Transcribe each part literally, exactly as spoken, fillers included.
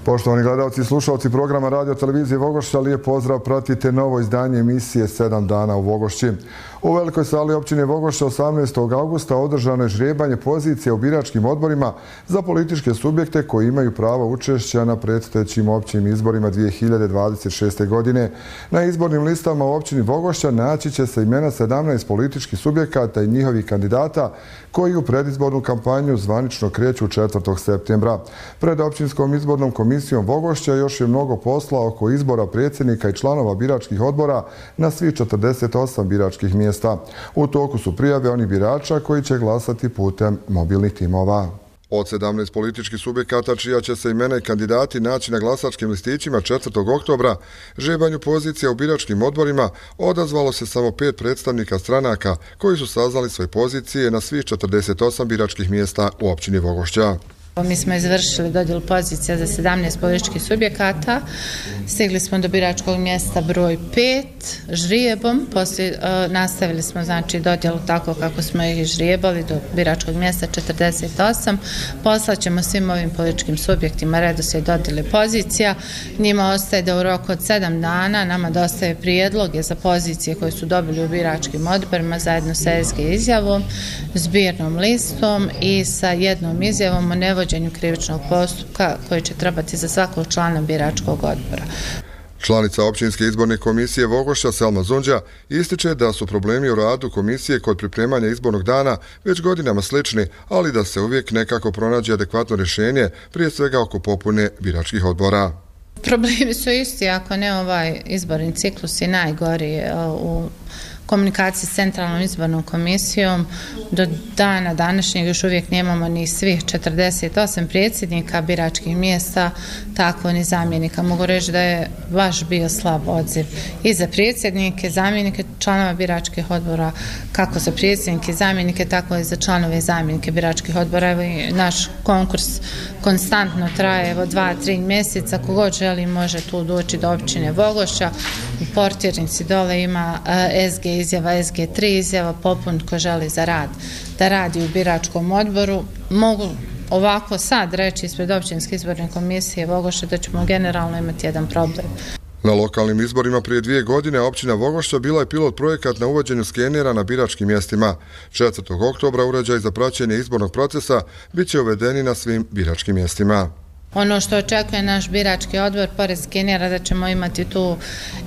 Poštovani gledalci i slušalci programa Radio Televizije Vogošća, lijep pozdrav, pratite novo izdanje emisije sedam dana u Vogošći. U velikoj sali općine Vogošća osamnaestog augusta održano je žrijebanje pozicija u biračkim odborima za političke subjekte koji imaju pravo učešća na predstojećim općim izborima dvije hiljade dvadeset šeste. godine. Na izbornim listama u općini Vogošća naći će se imena sedamnaest političkih subjekata i njihovih kandidata koji u predizbornu kampanju zvanično kreću četvrtog septembra. Pred općinskom izbornom komisijom Vogošća još je mnogo posla oko izbora predsjednika i članova biračkih odbora na svih četrdeset osam biračkih mjesta. U toku su prijave onih birača koji će glasati putem mobilnih timova. Od sedamnaest političkih subjekata čija će se imena i kandidati naći na glasačkim listićima četvrtog oktobra, žrebanju pozicija u biračkim odborima odazvalo se samo pet predstavnika stranaka koji su saznali svoje pozicije na svih četrdeset osam biračkih mjesta u općini Vogošća. Mi smo izvršili dodjelu pozicija za sedamnaest političkih subjekata. Stigli smo do biračkog mjesta broj pet žrijebom. Poslije uh, nastavili smo znači dodjelu tako kako smo ih žrijebali do biračkog mjesta četrdeset osam. Poslaćemo svim ovim političkim subjektima redoslijed dodjele pozicija. Njima ostaje da u roku od sedam dana nama dostave prijedloge za pozicije koje su dobili u biračkim odborima zajedno sa S G izjavom, zbirnom listom i sa jednom izjavom o nevođenju krivičnog postupka koji će trebati za svakog člana biračkog odbora. Članica općinske izborne komisije Vogošća Selma Zundja ističe da su problemi u radu komisije kod pripremanja izbornog dana već godinama slični, ali da se uvijek nekako pronađe adekvatno rješenje, prije svega oko popune biračkih odbora. Problemi su isti, ako ne ovaj izborni ciklus i najgori u komunikaciji s centralnom izbornom komisijom. Do dana današnjeg još uvijek nemamo ni svih četrdeset osam predsjednika biračkih mjesta, tako ni zamjenika. Mogu reći da je baš bio slab odziv i za predsjednike, zamjenike članova biračkih odbora, kako za predsjednike i zamjenike, tako i za članove i zamjenike biračkih odbora. Evo i naš konkurs konstantno traje evo dva, tri mjeseca. Kogod želi može tu doći do općine Vogošća. U portirnici dole ima uh, S G izjava, S G tri izjava, popun ko želi za rad da radi u biračkom odboru. Mogu ovako sad reći ispred općinske izborne komisije Vogošća da ćemo generalno imati jedan problem. Na lokalnim izborima prije dvije godine općina Vogošća bila je pilot projekat na uvođenju skenera na biračkim mjestima. četvrtog oktobra uređaj za praćenje izbornog procesa bit će uvedeni na svim biračkim mjestima. Ono što očekuje naš birački odbor, pored skenera, da ćemo imati tu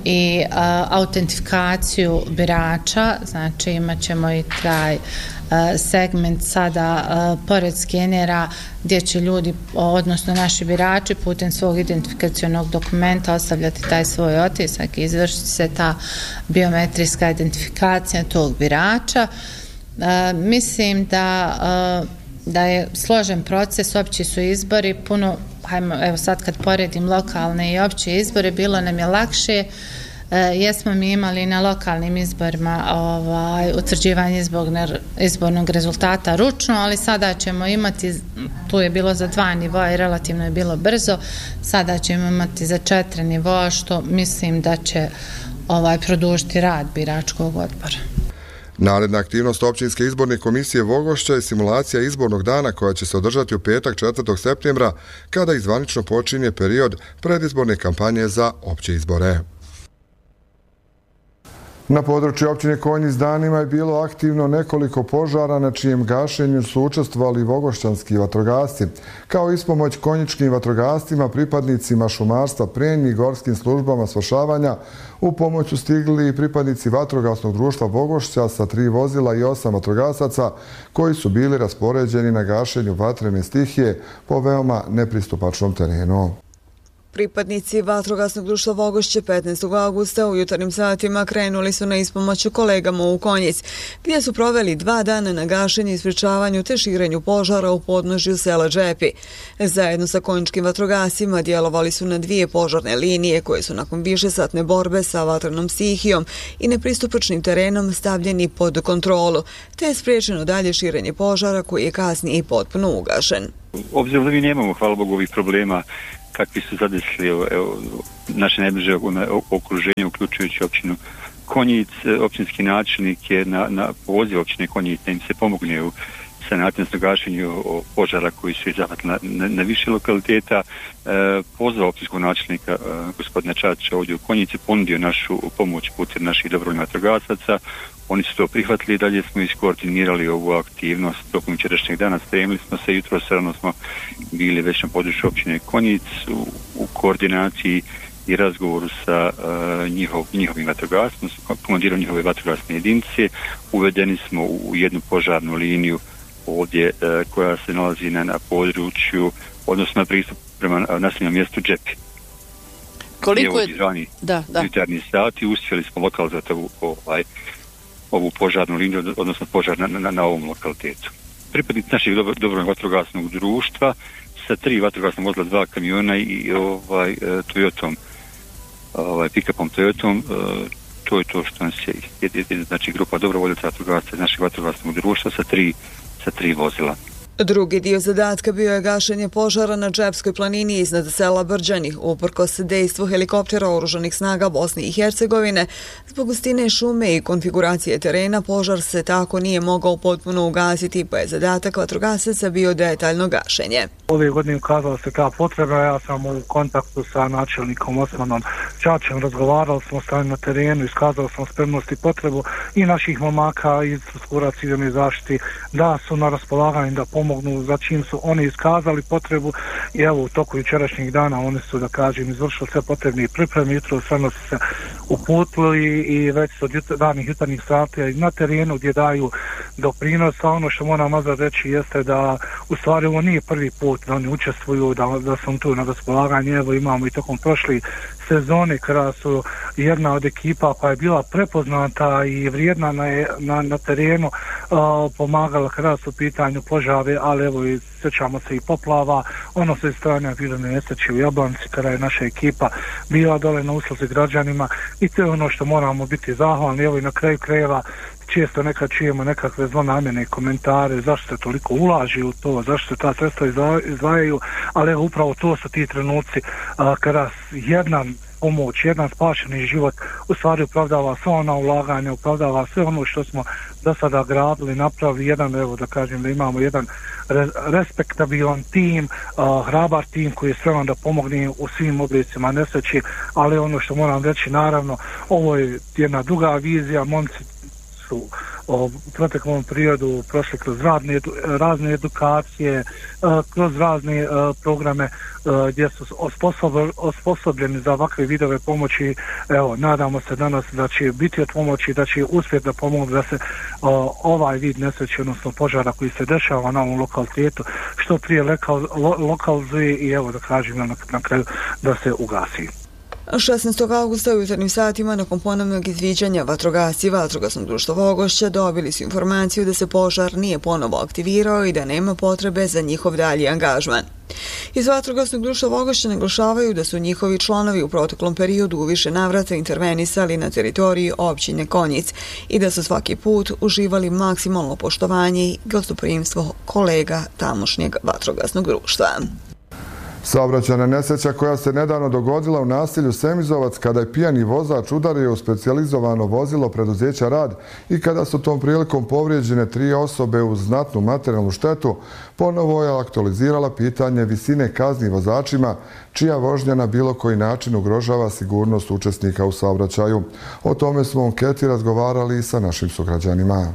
i a, autentifikaciju birača, znači imat ćemo i taj a, segment sada a, pored skenera gdje će ljudi, odnosno naši birači, putem svog identifikacionog dokumenta ostavljati taj svoj otisak i izvršiti se ta biometrijska identifikacija tog birača. A, mislim da a, da je složen proces, opći su izbori, puno, hajmo, evo sad kad poredim lokalne i opće izbore, bilo nam je lakše, e, jesmo mi imali na lokalnim izborima ovaj, utvrđivanje izbornog, izbornog rezultata ručno, ali sada ćemo imati, tu je bilo za dva nivoa i relativno je bilo brzo, sada ćemo imati za četiri nivoa, što mislim da će ovaj, produžiti rad biračkog odbora. Naredna aktivnost općinske izborne komisije Vogošća je simulacija izbornog dana koja će se održati u petak četvrtog septembra kada izvanično počinje period predizborne kampanje za opće izbore. Na području općine Konjic danima je bilo aktivno nekoliko požara na čijem gašenju su učestvovali vogošćanski vatrogasci. Kao ispomoć konjičkim vatrogascima, pripadnicima šumarstva, Prenj i gorskim službama spašavanja, u pomoć su stigli i pripadnici vatrogasnog društva Vogošća sa tri vozila i osam vatrogasaca koji su bili raspoređeni na gašenju vatrene stihije po veoma nepristupačnom terenu. Pripadnici vatrogasnog društva Vogošće petnaestog augusta u jutarnjim satima krenuli su na ispomoć kolegama u Konjic, gdje su proveli dva dana na gašenju i sprečavanju te širenju požara u podnožju sela Džepi. Zajedno sa konjičkim vatrogasima djelovali su na dvije požarne linije koje su nakon višesatne borbe sa vatrenom stihijom i nepristupačnim terenom stavljeni pod kontrolu, te je spriječeno dalje širenje požara koji je kasnije i potpuno ugašen. Obzirom da mi nemamo, hvala Bogu, ovih problema kakvi su zadesili evo, evo, naše najbliže okruženje, uključujući općinu Konjic, općinski načelnik je na, na poziv općine Konjic da im se pomogne u sanaciji, odnosno gašenju požara koji su zahvatili na, na, na više lokaliteta. E, pozvao općinskog načelnika e, gospodina Čačića ovdje u Konjici, ponudio našu pomoć putem naših dobrovoljnih vatrogasaca. Oni su to prihvatili i dalje smo iskoordinirali ovu aktivnost tokom jučerašnjeg dana. Spremili smo se, jutro srano smo bili već na području općine Konjic u, u koordinaciji i razgovoru sa uh, njihov, njihovim vatrogasnom, komandirom njihove vatrogasne jedinice. Uvedeni smo u jednu požarnu liniju ovdje uh, koja se nalazi na, na području, odnosno na pristup prema naseljenom mjestu Džepi. Koliko je... Rani, da, da. jutarnji sati uspjeli smo lokalizati ovu, ovaj, ovu požarnu liniju, odnosno požar na, na, na ovom lokalitetu. Pripadnici našeg dobro, dobrovoljnog vatrogasnog društva sa tri vatrogasna vozila, dva kamiona i ovaj, Toyotom, ovaj, pick-upom Toyotom, to je to što nas je, je, je znači grupa dobrovoljaca vatrogasca iz našeg vatrogasnog društva sa tri, sa tri vozila. Drugi dio zadatka bio je gašenje požara na Džepskoj planini iznad sela Brđani. Uprkos dejstvu helikoptera oružanih snaga Bosne i Hercegovine, zbog gustine šume i konfiguracije terena, požar se tako nije mogao potpuno ugasiti, pa je zadatak vatrogasaca bio detaljno gašenje. Ove godine ukazala se ta potreba, ja sam u kontaktu sa načelnikom Osmanom Čačem, razgovarali smo stanje na terenu, iskazali smo spremnost i potrebu i naših momaka iz Skura civilne zaštiti da su na raspolaganju da pomogu za čim su oni iskazali potrebu i evo u toku jučerašnjih dana oni su, da kažem, izvršili sve potrebne pripreme, jutro sve su se uputili i već su od jut- danih jutarnjih sati na terenu gdje daju doprinos, a ono što moram nazad reći jeste da u stvari ovo nije prvi put da oni učestvuju, da, da sam tu na raspolaganju, evo imamo i tokom prošli sezone kada su jedna od ekipa koja je bila prepoznata i vrijedna na, na, na terenu uh, pomagala kada su u pitanju požare, ali evo i sjećamo se i poplava, ono se strane prirodne nesreće u Jablanci kada je naša ekipa bila dole na usluzi građanima i to je ono što moramo biti zahvalni. Evo i na kraju krajeva često nekad čujemo nekakve zlonamjerne komentare, zašto se toliko ulaži u to, zašto se ta sredstva izdvajaju, ali evo upravo to su ti trenuci a, kada jedna pomoć, jedan spašeni život u stvari opravdava sva ona ulaganja, opravdava sve ono što smo do sada gradili, napravili jedan, evo da kažem da imamo jedan re- respektabilan tim, uh, hrabar tim koji je spreman da pomogne u svim oblicima nesreći, ali ono što moram reći, naravno, ovo je jedna druga vizija, momci su u proteklom periodu prošli kroz razne, razne edukacije, kroz razne programe gdje su osposobljeni za ovakve vidove pomoći. Evo, nadamo se danas da će biti od pomoći, da će uspjeti da pomogu da se ovaj vid nesreće, odnosno požara koji se dešava na ovom lokalitetu, što prije lokal, lo, lokalizuje i evo da kažem na, na kraju da se ugasi. šesnaestog augusta u jutarnjim satima nakon ponovnog izviđanja vatrogasci Vatrogasnog društva Vogošća dobili su informaciju da se požar nije ponovo aktivirao i da nema potrebe za njihov dalji angažman. Iz Vatrogasnog društva Vogošća naglašavaju da su njihovi članovi u proteklom periodu u više navrata intervenisali na teritoriji općine Konjic i da su svaki put uživali maksimalno poštovanje i gostoprimstvo kolega tamošnjeg Vatrogasnog društva. Saobraćajna nesreća koja se nedavno dogodila u naselju Semizovac kada je pijani vozač udario u specijalizovano vozilo preduzeća Rad i kada su tom prilikom povrijeđene tri osobe uz znatnu materijalnu štetu, ponovo je aktualizirala pitanje visine kazni vozačima čija vožnja na bilo koji način ugrožava sigurnost učesnika u saobraćaju. O tome smo u anketi razgovarali i sa našim sugrađanima.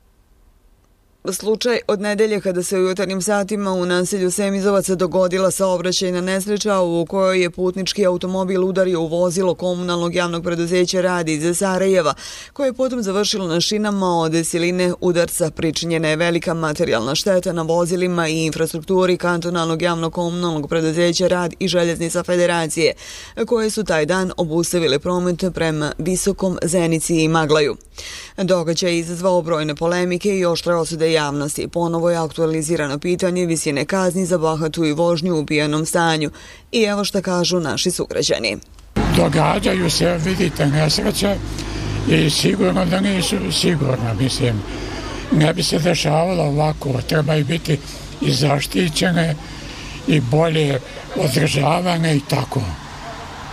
Slučaj od nedelje kada se u jutarnjim satima u naselju Semizovac dogodila saobraćajna nesreća u kojoj je putnički automobil udario u vozilo komunalnog javnog preduzeća Rad iz Sarajeva, koje je potom završilo na šinama. Od siline udarca pričinjena je velika materijalna šteta na vozilima i infrastrukturi kantonalnog javnog komunalnog preduzeća Rad i Željeznica Federacije, koje su taj dan obustavile promet prema Visokom, Zenici i Maglaju. Događaj je izazvao brojne polemike i oštre osude javnosti. Ponovo je aktualizirano pitanje visine kazni za bahatu i vožnju u pijanom stanju. I evo šta kažu naši sugrađani. Događaju se, vidite, nesreće i sigurno da nisu sigurno, mislim. Ne bi se dešavalo ovako, trebaju biti i zaštićene i bolje održavane i tako.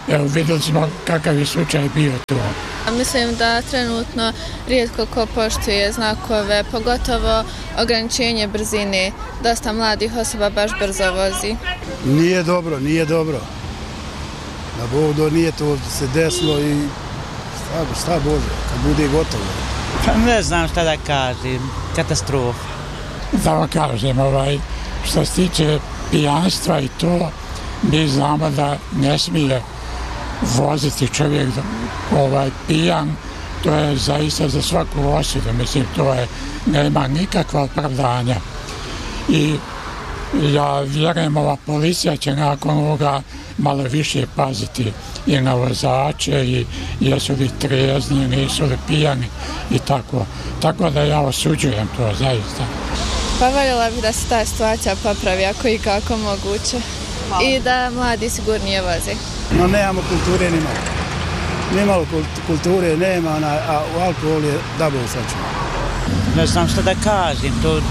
Evo, vidjeli smo kakav je slučaj bio tu. Mislim da trenutno rijetko ko poštuje znakove, pogotovo ograničenje brzine. Dosta mladih osoba baš brzo vozi. Nije dobro, nije dobro. Na Bodu nije to se desilo i šta, šta Bože, kad bude gotovo. Pa ne znam šta da kažem, katastrofa. Da vam kažem, ovaj, što se tiče pijanstva i to, mi znamo da ne smije voziti čovjek ovaj, pijan, to je zaista za svaku osudu, mislim, to je, nema nikakva opravdanja. I ja vjerujem, ova policija će nakon ovoga malo više paziti i na vozače i jesu li trijezni, nisu li pijani i tako. Tako da ja osuđujem to zaista. Pa voljela bih da se ta situacija popravi ako i kako moguće i da mladi sigurnije voze. No nemamo kulture ni malo. Ni malo kulture nema, a u alkohol je double sačuvan. Ne znam šta da kažem, to,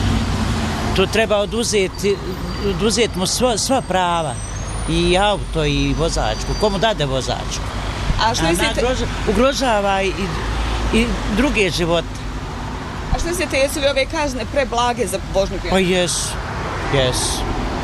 to treba oduzeti, oduzeti mu sva, sva prava. I auto i vozačku. Komu dade vozačku? A što mislite? Ugrožava i, i druge živote. A što mislite, jesu li ove kazne preblage za vožnju pijana? Pa jesu, jesu.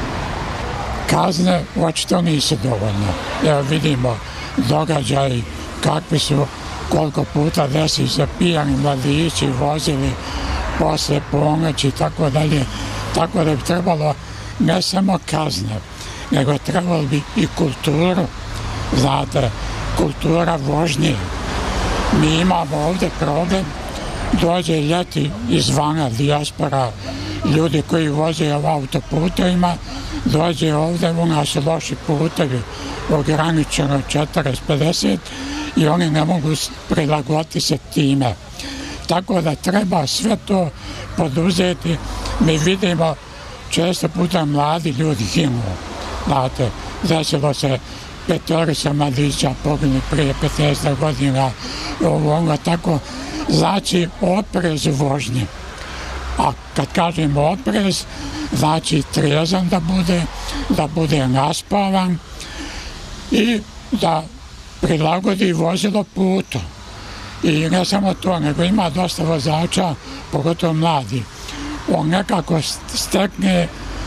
Kazne očito nisu dovoljne. Evo vidimo događaj kakvi su, koliko puta desi se pijani mladići vozili posle ponoći i tako dalje. Tako da bi trebalo ne samo kazne, nego trebalo bi i kulturu, znate, kultura vožnje. Mi imamo ovdje problem, dođe ljeti izvana dijaspora, ljudi koji voze u autoputovima, dođe ovdje, u nas su loši putevi, ograničeno četrdeset pedeset i oni ne mogu prilagoditi se time. Tako da treba sve to poduzeti. Mi vidimo često puta mladi ljudi ginu. Znate, desilo se petorica mladića poginu prije petnaest godina, ovo ono tako, znači oprez u vožnji. A kad kažemo oprez, znači trijezan da bude, da bude naspavan i da prilagodi vozilo putu. I ne samo to, nego ima dosta vozača, pogotovo mladi. On nekako stekne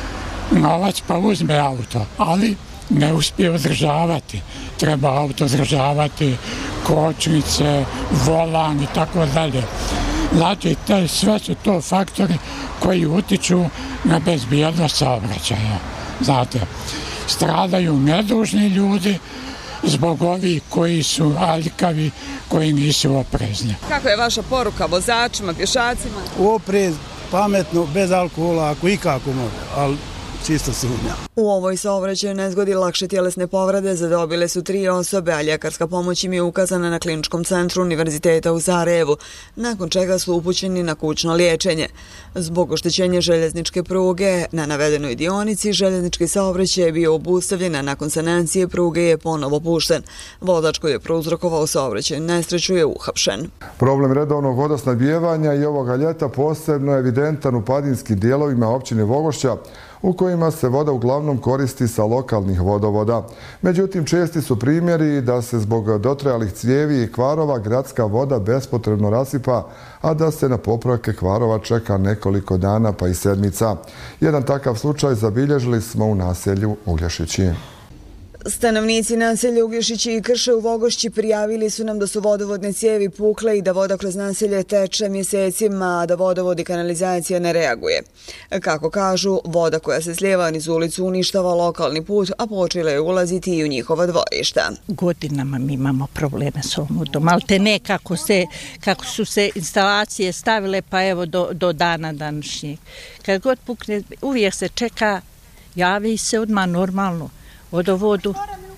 novac pa uzme auto, ali ne uspije održavati. Treba auto održavati, kočnice, volan i tako dalje. Znači, te, sve su to faktori koji utiču na bezbjednost saobraćaja. Znate, stradaju nedužni ljudi zbog ovih koji su aljkavi, koji nisu oprezni. Kako je vaša poruka vozačima, pješacima? Oprez, pametno, bez alkohola, ako i kako može, ali čisto sumnja. U ovoj saobraćajnoj nezgodi lakše tjelesne povrede zadobile su tri osobe, a ljekarska pomoć im je ukazana na Kliničkom centru Univerziteta u Sarajevu, nakon čega su upućeni na kućno liječenje. Zbog oštećenja željezničke pruge na navedenoj dionici, željeznički saobraćaj je bio obustavljen, a nakon sanacije pruge je ponovo pušten. Vozač koji je prouzrokovao saobraćajnu nesreću je uhapšen. Problem redovnog vodosnabdijevanja i ovoga ljeta posebno je evidentan u padinskim dijelovima općine Vogošća, u kojima se voda uglavnom koristi sa lokalnih vodovoda. Međutim, česti su primjeri da se zbog dotrajalih cijevi i kvarova gradska voda bespotrebno rasipa, a da se na popravke kvarova čeka nekoliko dana pa i sedmica. Jedan takav slučaj zabilježili smo u naselju Uglješići. Stanovnici naselja Uglješići i Krše u Vogošći prijavili su nam da su vodovodne cijevi pukle i da voda kroz naselje teče mjesecima, a da vodovod i kanalizacija ne reaguje. Kako kažu, voda koja se slijeva niz ulicu uništava lokalni put, a počela je ulaziti i u njihova dvorišta. Godinama mi imamo probleme s ovom vodom, ali te ne kako, se, kako su se instalacije stavile, pa evo do, do dana današnjeg. Kad god pukne, uvijek se čeka, javi se odmah normalno vodovodu.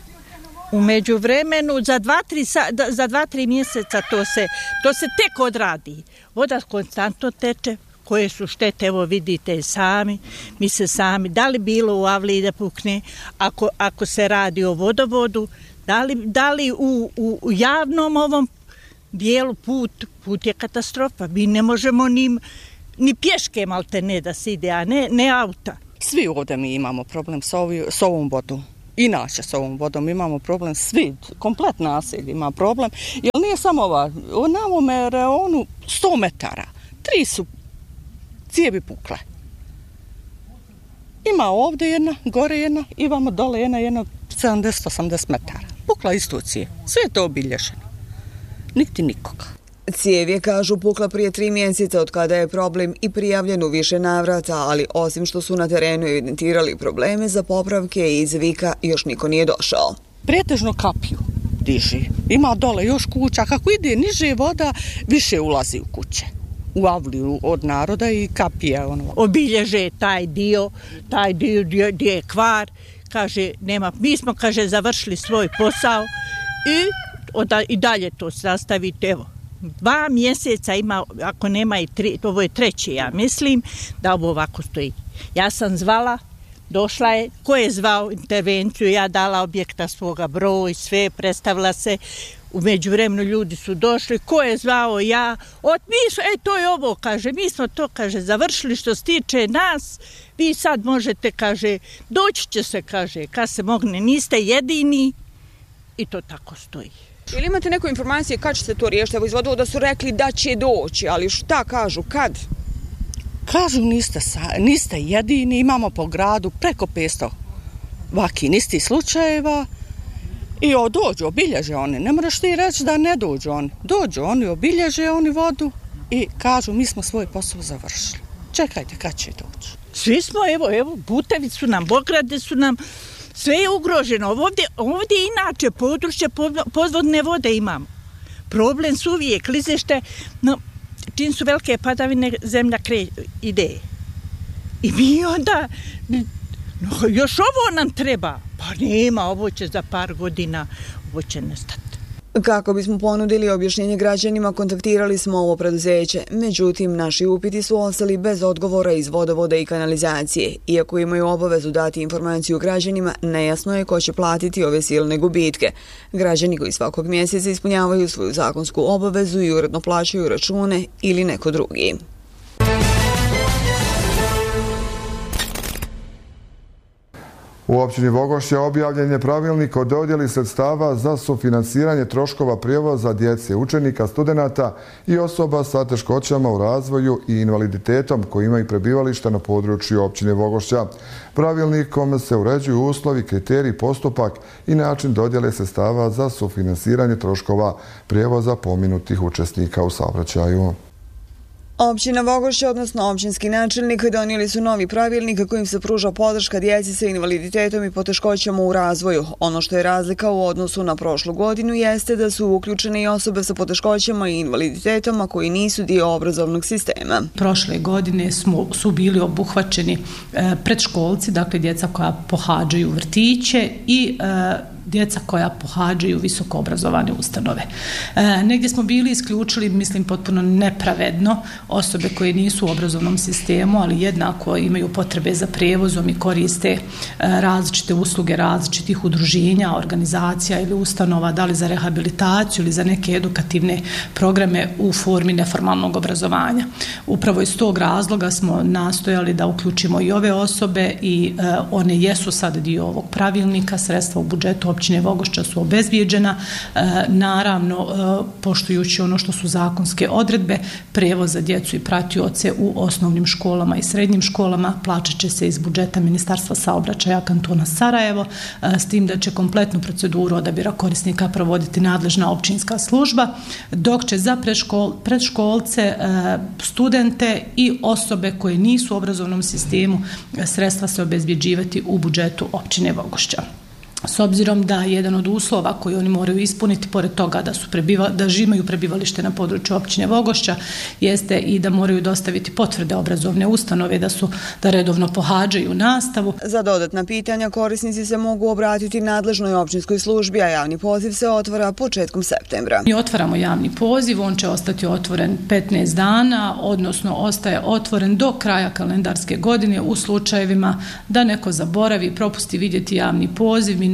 U međuvremenu za dva, tri, za dva, tri mjeseca to se, to se tek odradi. Voda konstantno teče, koje su štete, evo vidite sami, mi se sami, da li bilo u avliji da pukne, ako, ako se radi o vodovodu, da li, da li u, u, u javnom ovom dijelu put, put je katastrofa. Mi ne možemo ni, ni pješke malte ne da se ide, a ne, ne auta. Svi ovdje mi imamo problem s, ovi, s ovom vodom. Inače s ovom vodom imamo problem, svi, komplet naselje ima problem, jer nije samo ova, na ovome reonu sto metara, tri su cijevi pukle. Ima ovdje jedna, gore jedna, i vamo dole jedna, jedna sedamdeset do osamdeset metara. Pukla isto cijev, sve je to obilježeno, niti nikoga. Cijev je, kažu, pukla prije tri mjeseca od kada je problem i prijavljen u više navrata, ali osim što su na terenu evidentirali probleme za popravke i izvika, još niko nije došao. Pretežno kapiju diži. Ima dole još kuća. Kako ide niže voda, više ulazi u kuće. U avliju od naroda i kapije. Ono. Obilježe taj dio, taj dio gdje je kvar. Kaže, nema, mi smo, kaže, završili svoj posao i, oda, i dalje to sastavite, evo. Dva mjeseca ima, ako nema i tri, ovo je treći, ja mislim, da ovo ovako stoji. Ja sam zvala, došla je, ko je zvao intervenciju, ja dala objekta svoga broj, sve, predstavila se, u međuvremenu ljudi su došli, ko je zvao, ja, od mi su, e, to je ovo, kaže, mi smo to, kaže, završili što se tiče nas, vi sad možete, kaže, doći će se, kaže, kad se mogne, niste jedini, i to tako stoji. Ili imate neku informaciju kad će se to riješiti? Evo iz vodova da su rekli da će doći, ali šta kažu, kad? Kažu niste, niste jedini, imamo po gradu preko petsto vaki nistih slučajeva i o, dođu, obilježe oni. Ne moraš ti reći da ne dođu oni. Dođu oni, obilježe oni vodu i kažu mi smo svoj posao završili. Čekajte kad će doći. Svi smo, evo, evo, putevi su nam, ograde su nam, sve je ugroženo. Ovdje, ovdje inače područje podvodne vode imamo. Problem su uvijek klizište, no, čim su velike padavine, zemlja kre, ide. I mi onda, no, još ovo nam treba. Pa nema, ovo će za par godina, ovo će nestati. Kako bismo ponudili objašnjenje građanima, kontaktirali smo ovo preduzeće. Međutim, naši upiti su ostali bez odgovora iz vodovoda i kanalizacije. Iako imaju obavezu dati informaciju građanima, nejasno je ko će platiti ove silne gubitke. Građani koji svakog mjeseca ispunjavaju svoju zakonsku obavezu i uredno plaćaju račune ili neko drugi. U općini Vogošća objavljen je pravilnik o dodjeli sredstava za sufinansiranje troškova prijevoza djece, učenika, studenata i osoba sa teškoćama u razvoju i invaliditetom koji imaju prebivališta na području općine Vogošća. Pravilnikom se uređuju uslovi, kriteriji, postupak i način dodjele sredstava za sufinansiranje troškova prijevoza pomenutih učesnika u saobraćaju. Općina Vogošća, odnosno općinski načelnik, donijeli su novi pravilnik kojim se pruža podrška djeci sa invaliditetom i poteškoćama u razvoju. Ono što je razlika u odnosu na prošlu godinu jeste da su uključene i osobe sa poteškoćama i invaliditetom, a koji nisu dio obrazovnog sistema. Prošle godine smo, su bili obuhvaćeni e, predškolci, dakle djeca koja pohađaju vrtiće i e, djeca koja pohađaju visoko obrazovane ustanove. E, negdje smo bili isključili, mislim potpuno nepravedno, osobe koje nisu u obrazovnom sistemu, ali jednako imaju potrebe za prijevozom i koriste e, različite usluge različitih udruženja, organizacija ili ustanova, da li za rehabilitaciju ili za neke edukativne programe u formi neformalnog obrazovanja. Upravo iz tog razloga smo nastojali da uključimo i ove osobe i e, one jesu sad dio ovog pravilnika, sredstva u budžetu općine Vogošća su obezbijeđena, e, naravno e, poštujući ono što su zakonske odredbe, prijevoz za djecu i pratioce u osnovnim školama i srednjim školama plaćat će se iz budžeta Ministarstva saobraćaja kantona Sarajevo, e, s tim da će kompletnu proceduru odabira korisnika provoditi nadležna općinska služba, dok će za predškol, predškolce, e, studente i osobe koje nisu u obrazovnom sistemu sredstva se obezbjeđivati u budžetu općine Vogošća. S obzirom da jedan od uslova koji oni moraju ispuniti, pored toga da su prebiva, da imaju prebivalište na području općine Vogošća, jeste i da moraju dostaviti potvrde obrazovne ustanove da su da redovno pohađaju nastavu. Za dodatna pitanja korisnici se mogu obratiti nadležnoj općinskoj službi, a javni poziv se otvara početkom septembra. Mi otvaramo javni poziv, on će ostati otvoren petnaest dana, odnosno ostaje otvoren do kraja kalendarske godine u slučajevima da neko zaboravi, propusti vidjeti javni poziv. Mi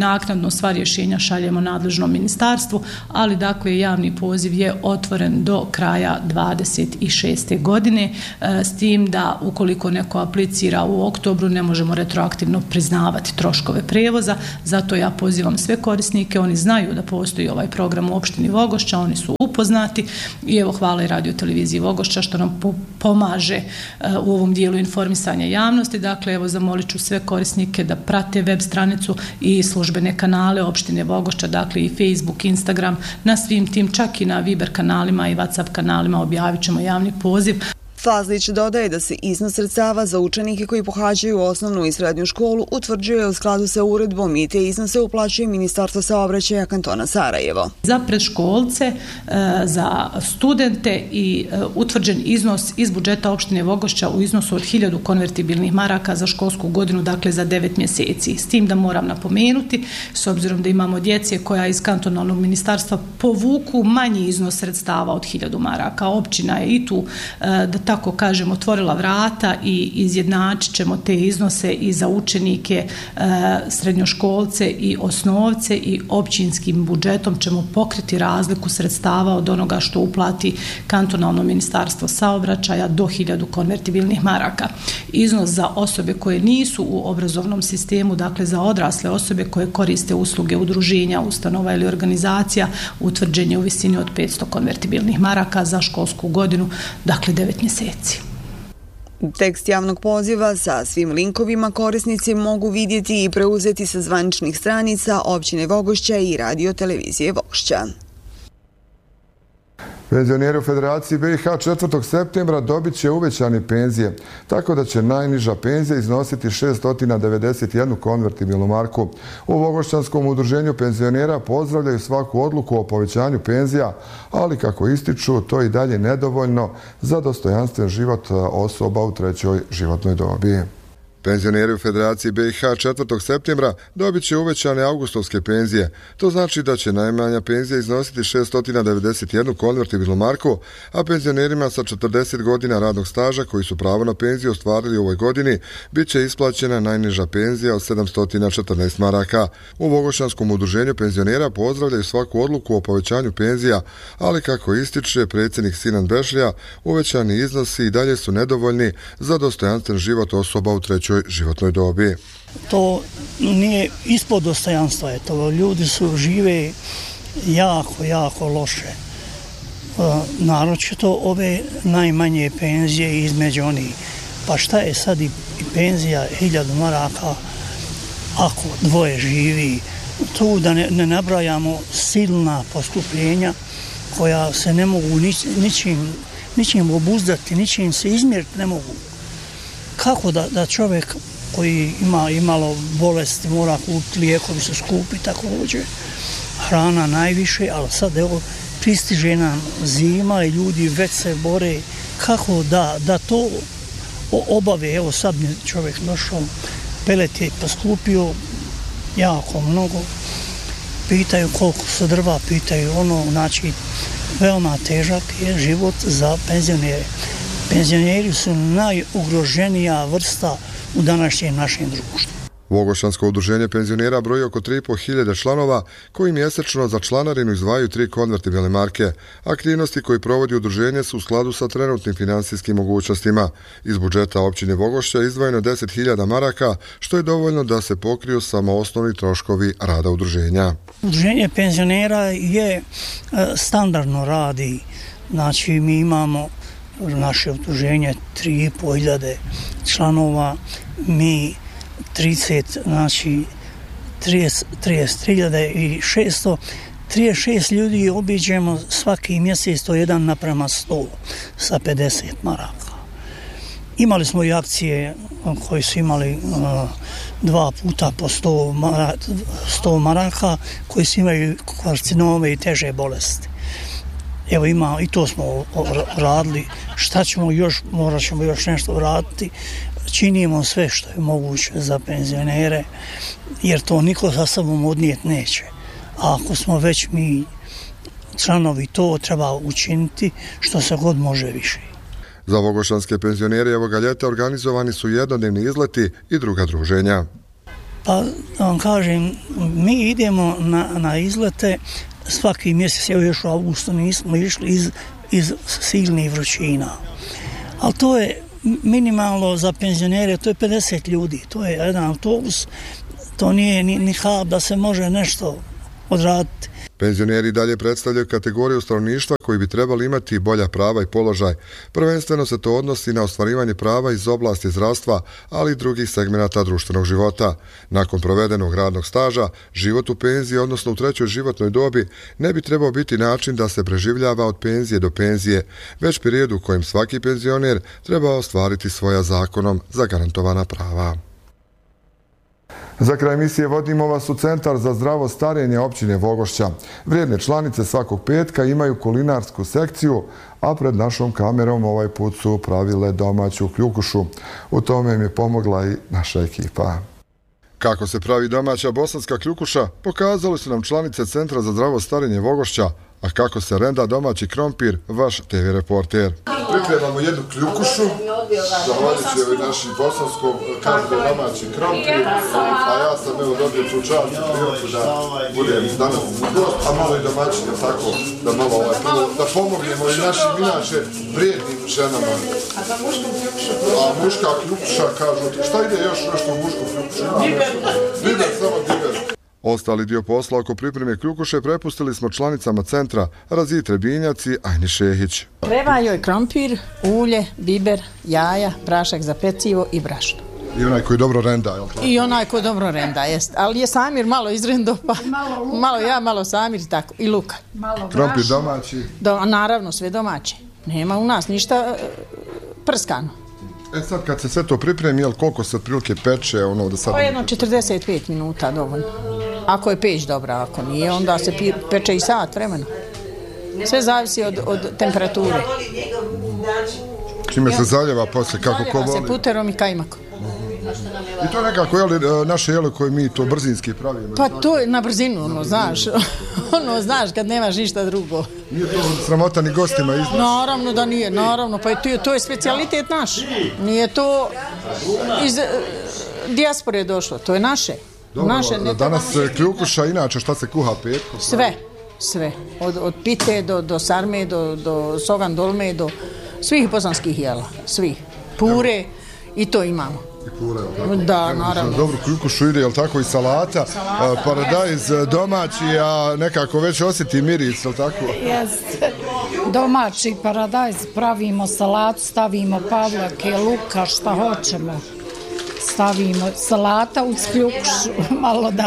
naknadno sva rješenja šaljemo nadležnom ministarstvu, ali dakle javni poziv je otvoren do kraja dvadeset šeste godine, s tim da ukoliko neko aplicira u oktobru ne možemo retroaktivno priznavati troškove prevoza, zato ja pozivam sve korisnike, oni znaju da postoji ovaj program u opštini Vogošća, oni su upoznati i evo hvala i radio televiziji Vogošća što nam pomaže u ovom dijelu informisanja javnosti. Dakle, evo zamolit ću sve korisnike da prate web stranicu i službene kanale opštine Vogošća, dakle i Facebook, Instagram, na svim tim, čak i na Viber kanalima i WhatsApp kanalima objavit ćemo javni poziv. Fazlić dodaje da se iznos sredstava za učenike koji pohađaju osnovnu i srednju školu utvrđuje u skladu sa uredbom i te iznose uplaćuje Ministarstvo saobraćaja kantona Sarajevo. Za predškolce, za studente i utvrđen iznos iz budžeta opštine Vogošća u iznosu od hiljadu konvertibilnih maraka za školsku godinu, dakle za devet mjeseci. S tim da moram napomenuti, s obzirom da imamo djece koja iz kantonalnog ministarstva povuku manji iznos sredstava od hiljadu maraka. Općina je i tu, da tako kažem, otvorila vrata i izjednačit ćemo te iznose i za učenike, srednjoškolce i osnovce i općinskim budžetom ćemo pokriti razliku sredstava od onoga što uplati kantonalno ministarstvo saobraćaja do hiljadu konvertibilnih maraka. Iznos za osobe koje nisu u obrazovnom sistemu, dakle za odrasle osobe koje koriste usluge udruženja, ustanova ili organizacija, utvrđen je u visini od petsto konvertibilnih maraka za školsku godinu, dakle devet mjeseci. Tekst javnog poziva sa svim linkovima korisnici mogu vidjeti i preuzeti sa zvaničnih stranica općine Vogošća i radio televizije Vogošća. Penzioneri u Federaciji B i H četvrtog septembra dobit će uvećane penzije, tako da će najniža penzija iznositi šesto devedeset jednu konvertibilnu marku. U Vogošćanskom udruženju penzionera pozdravljaju svaku odluku o povećanju penzija, ali kako ističu, to i dalje nedovoljno za dostojanstven život osoba u trećoj životnoj dobi. Penzioneri u Federaciji B i H četvrtog septembra dobit će uvećane avgustovske penzije. To znači da će najmanja penzija iznositi šesto devedeset jednu konvertibilnu marku, a penzionerima sa četrdeset godina radnog staža koji su pravo na penziju ostvarili u ovoj godini bit će isplaćena najniža penzija od sedamsto četrnaest maraka. U Vogošćanskom udruženju penzionera pozdravljaju svaku odluku o povećanju penzija, ali kako ističe predsjednik Sinan Bešlija, uvećani iznosi i dalje su nedovoljni za dostojanstven život osoba u trećoj životnoj dobi. To nije ispod dostojanstva, je to. Ljudi su žive jako, jako loše. E, naročito ove najmanje penzije između onih. Pa šta je sad i, i penzija hiljadu maraka ako dvoje živi? Tu da ne, ne nabrajamo silna poskupljenja koja se ne mogu nič, ničim, ničim obuzdati, ničim se izmjeriti ne mogu. Kako da, da čovjek koji ima imalo bolesti mora kupiti, lijekovi su skupi također, hrana najviše, ali sad evo pristiže nam zima i ljudi već se bore kako da, da to obave. Evo sad mi čovjek došao, pelet je poskupio jako mnogo, pitaju koliko su drva, pitaju ono, znači veoma težak je život za penzionere. Penzioneri su najugroženija vrsta u današnjem našem društvu. Vogošćansko udruženje penzionera broji oko tri i po hiljade članova koji mjesečno za članarinu izdvajaju tri konvertibilne marke. Aktivnosti koje provodi udruženje su u skladu sa trenutnim finansijskim mogućnostima. Iz budžeta općine Vogošća izdvojeno deset hiljada maraka, što je dovoljno da se pokriju samo osnovni troškovi rada udruženja. Udruženje penzionera je standardno radi, znači mi imamo naše udruženje tri i po hiljade članova, mi trideset, znači trideset tri hiljade i šesto, trideset šest ljudi obiđemo svaki mjesec, to jedan naprema sto sa pedeset maraka. Imali smo i akcije koje su imali uh, dva puta po sto, mara, sto maraka, koji su imaju karcinome i teže bolesti. Evo ima, i to smo radili, šta ćemo još, morat ćemo još nešto vratiti, činimo sve što je moguće za penzionere, jer to niko sa sobom odnijeti neće. A ako smo već mi članovi, to treba učiniti što se god može više. Za vogošćanske penzionere ovoga ljeta organizovani su jednodnevni izleti i druga druženja. Pa da vam kažem, mi idemo na, na izlete svaki mjesec, evo još u augustu nismo išli iz, iz silnih vrućina. Ali to je minimalno za penzionere, to je pedeset ljudi, to je jedan autobus, to nije ni, ni hab da se može nešto odraditi. Penzioneri dalje predstavljaju kategoriju stanovništva koji bi trebali imati bolja prava i položaj. Prvenstveno se to odnosi na ostvarivanje prava iz oblasti zdravstva, ali i drugih segmenata društvenog života. Nakon provedenog radnog staža, život u penziji, odnosno u trećoj životnoj dobi, ne bi trebao biti način da se preživljava od penzije do penzije, već period u kojem svaki penzioner treba ostvariti svoja zakonom zagarantovana prava. Za kraj emisije vodimo vas u Centar za zdravo starenje općine Vogošća. Vrijedne članice svakog petka imaju kulinarsku sekciju, a pred našom kamerom ovaj put su pravile domaću kljukušu. U tome im je pomogla i naša ekipa. Kako se pravi domaća bosanska kljukuša, pokazali su nam članice Centra za zdravo starenje Vogošća, a kako se renda domaći krompir, vaš te ve reporter. Pripremamo jednu kljukušu, zahvaljujući ovoj našim bosanskom, kažu da je domaći krompir, a ja sam evo dobio tu čast i priliku da budem danas gost, a malo i domaćin, tako, da malo ovaj, da pomognemo i našim inače vrijednim ženama. A muška kljukuša, kažu, šta ide još nešto u mušku kljukušu? Biber. Biber, samo biber. Ostali dio posla oko pripreme kljukuše prepustili smo članicama centra Raziji Trebinjac i Ajni Šehić. Treba joj krompir, ulje, biber, jaja, prašak za pecivo i brašno. I onaj koji dobro renda, je li to? I onaj koji dobro renda, jest. Ali je Samir malo izrendo, pa malo, malo ja, malo Samir i tako. I luka. Krompir domaći? Do, naravno, sve domaće. Nema u nas ništa prskano. E sad kad se sve to pripremi, jel koliko se otprilike peče? Ono, da sad... Pa jedno četrdeset pet minuta dovoljno. Ako je peć dobra, ako nije, onda se peče i sat vremena. Sve zavisi od, od temperature. Čime se zaljeva poslije, kako ko voli? Zaljeva se puterom i kajmakom. I to je nekako, jeli, naše jelo koje mi to brzinski pravimo? Pa to je na brzinu, ono, znaš. Ono, znaš, kad nemaš ništa drugo. Nije to sramota ni gostima iznaš? Naravno da nije, naravno. Pa to je, to je specijalitet naš. Nije to iz dijaspore došlo, to je naše. Dobro, naše, danas kljukuša, inače šta se kuha petkom? Sve, sve. Od, od pite do, do sarme, do, do sogan dolme, do svih bosanskih jela. Svih. Pure, evo. I to imamo. I pure, jel tako? Da, evo, naravno. Dobru kljukušu ide, jel tako, i salata. salata paradajz domaći, a nekako već osjeti miris, jel tako? Jeste. Domaći paradajz, pravimo salatu, stavimo pavlake, luka, šta hoćemo. Stavimo salata uz kljukušu, malo da.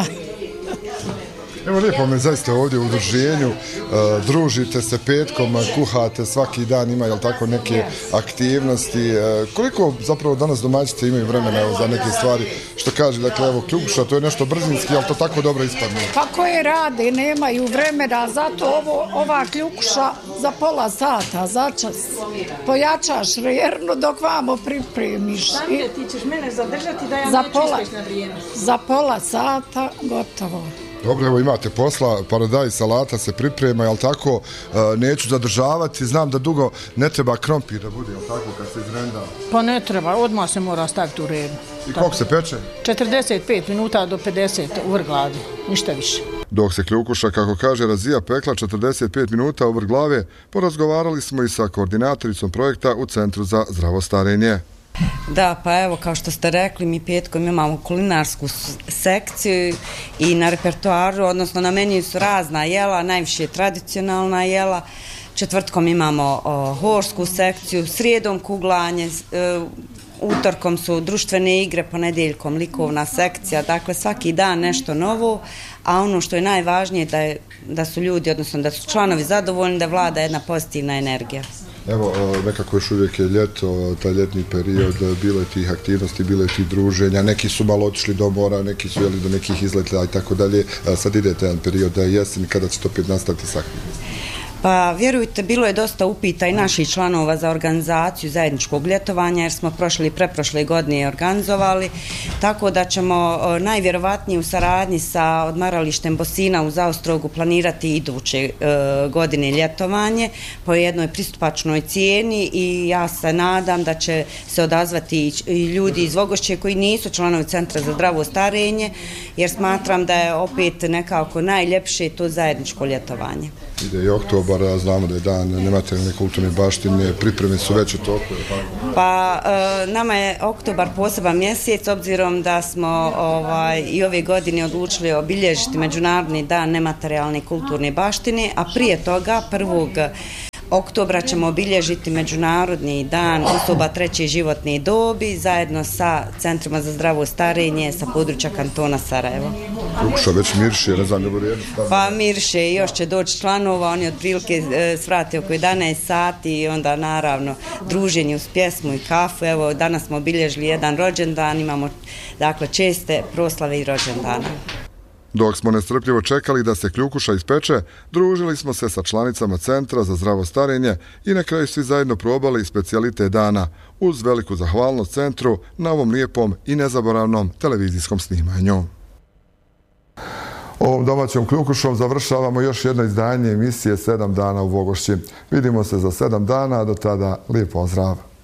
Evo lijepo me zaista ovdje u udruženju, uh, družite se petkom, kuhate svaki dan, ima jel tako neke aktivnosti. Uh, koliko zapravo danas domaćice imaju vremena evo, za neke stvari, što kaže, dakle evo kljukuša, to je nešto brzinski, ali to tako dobro ispadne. Pa koje rade, nemaju vremena, zato ovo, ova kljukuša za pola sata, začas, pojačaš vjerno dok vamo pripremiš. Sanje, ti ćeš mene zadržati da ja za neću pola, ispeć na vrijeme. Za pola sata gotovo. Dobro, evo imate posla, paradajz, salata se priprema, jel tako, neću zadržavati, znam da dugo ne treba krompir da bude, jel tako, kad se izrenda? Pa ne treba, odmah se mora staviti u redu. I koliko se peče? četrdeset pet minuta do pedeset u vrh glave, ništa više. Dok se kljukuša, kako kaže Razija, pekla četrdeset pet minuta u vrh glave, porazgovarali smo i sa koordinatoricom projekta u Centru za zdravo starenje. Da, pa evo, kao što ste rekli, mi petkom imamo kulinarsku sekciju i na repertoaru, odnosno na meniju su razna jela, najviše tradicionalna jela. Četvrtkom imamo o, horsku sekciju, srijedom kuglanje, e, utorkom su društvene igre, ponedjeljkom likovna sekcija, dakle svaki dan nešto novo, a ono što je najvažnije da, je, da su ljudi, odnosno da su članovi zadovoljni, da vlada jedna pozitivna energija. Evo, nekako još uvijek je ljeto, taj ljetni period, bilo je tih aktivnosti, bilo je tih druženja, neki su malo otišli do mora, neki su jeli do nekih izleta i tako dalje. Sad ide jedan period jesen, kada će to opet nastaviti s aktivnosti? Pa vjerujte, bilo je dosta upita i naših članova za organizaciju zajedničkog ljetovanja, jer smo prošle i preprošle godine organizovali, tako da ćemo najvjerovatnije u saradnji sa odmaralištem Bosina u Zaostrogu planirati iduće e, godine ljetovanje po jednoj pristupačnoj cijeni i ja se nadam da će se odazvati i ljudi iz Vogošće koji nisu članovi Centra za zdravo starenje, jer smatram da je opet nekako najljepše to zajedničko ljetovanje. Ide i oktobar, a znamo da je dan nematerijalne kulturne baštine, pripreme su već u toku. Pa e, nama je oktobar poseban mjesec, obzirom da smo ovaj, i ove godine odlučili obilježiti Međunarodni dan nematerijalne kulturne baštine, a prije toga prvog oktobra ćemo obilježiti Međunarodni dan osoba treće životne dobi zajedno sa Centrima za zdravo starenje sa područja kantona Sarajevo. Kljukuša već mirše, ne znam, nebo rijedu. Pa mirše, još će doći članova, oni otprilike e, svrate oko jedanaest sati i onda naravno druženje uz pjesmu i kafu. Evo, danas smo obilježili jedan rođendan, imamo dakle česte proslave i rođendana. Dok smo nestrpljivo čekali da se kljukuša ispeče, družili smo se sa članicama Centra za zdravo starenje i na kraju svi zajedno probali specijalite dana, uz veliku zahvalnost centru na ovom lijepom i nezaboravnom televizijskom snimanju. Ovom domaćom kljukušom završavamo još jedno izdanje emisije sedam dana u Vogošći. Vidimo se za sedam dana, a do tada lijep pozdrav.